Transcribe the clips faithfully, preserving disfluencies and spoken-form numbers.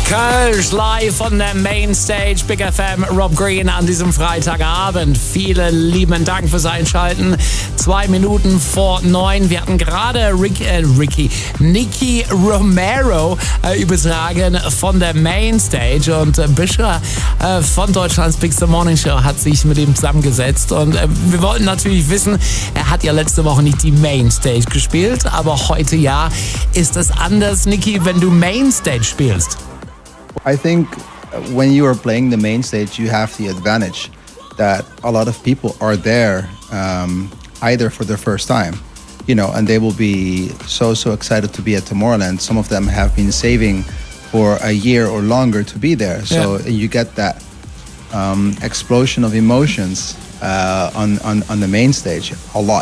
Kölsch live von der Mainstage, Big F M, Rob Green an diesem Freitagabend. Vielen lieben Dank fürs Einschalten. Zwei Minuten vor neun. Wir hatten gerade Rick, äh, Ricky, Nicky Romero äh, übertragen von der Mainstage und äh, Bischer äh, von Deutschlands Big Morning Show hat sich mit ihm zusammengesetzt und äh, wir wollten natürlich wissen, er hat ja letzte Woche nicht die Mainstage gespielt, aber heute ja. Ist das anders, Nicky, wenn du Mainstage spielst? I think when you are playing the main stage, you have the advantage that a lot of people are there um, either for their first time, you know, and they will be so, so excited to be at Tomorrowland. Some of them have been saving for a year or longer to be there. So yeah. You get that um, explosion of emotions uh, on, on, on the main stage a lot.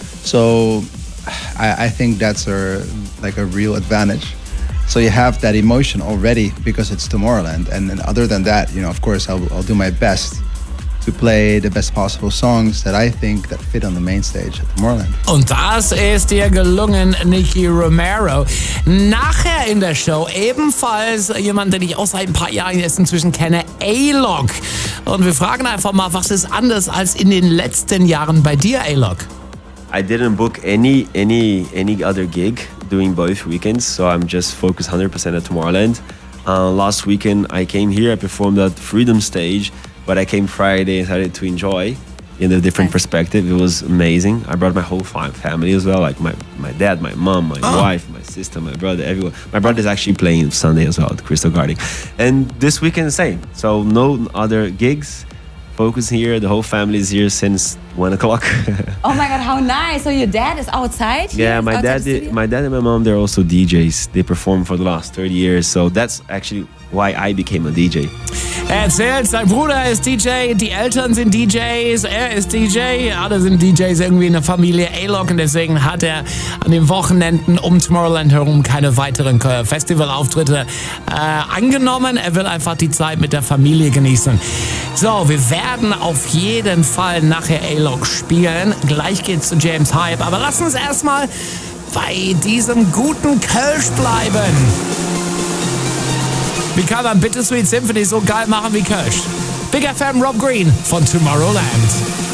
So I, I think that's a, like a real advantage. So you have that emotion already because it's Tomorrowland. And then other than that, you know, of course, I'll, I'll do my best to play the best possible songs that I think that fit on the main stage at Tomorrowland. Und das ist dir gelungen, Nicky Romero. Nachher in der Show ebenfalls jemand, den ich auch seit ein paar Jahren jetzt inzwischen kenne, A-Log. Und wir fragen einfach mal, was ist anders als in den letzten Jahren bei dir, A-Log? I didn't book any any any other gig doing both weekends, so I'm just focused one hundred percent at Tomorrowland. Uh, last weekend I came here, I performed at Freedom Stage, but I came Friday and started to enjoy in a different perspective. It was amazing. I brought my whole family as well, like my, my dad, my mom, my oh. wife, my sister, my brother, everyone. My brother's actually playing Sunday as well at Crystal Garden. And this weekend the same, so no other gigs. Focus here, the whole family is here since one o'clock. Oh my God, how nice! So your dad is outside? Yeah, my dad, did, my dad and my mom, they're also D Js. They perform for the last thirty years, so that's actually why I became a D J. Er erzählt, sein Bruder ist D J, die Eltern sind D Js, er ist D J, alle sind D Js irgendwie in der Familie A-Log und deswegen hat er an den Wochenenden um Tomorrowland herum keine weiteren Festivalauftritte äh, angenommen. Er will einfach die Zeit mit der Familie genießen. So, wir werden auf jeden Fall nachher A-Log spielen. Gleich geht's zu James Hype, aber lass uns erstmal bei diesem guten Kölsch bleiben. Wie kann man Bittersweet Symphony so geil machen wie Kölsch? Big F M, Rob Green von Tomorrowland.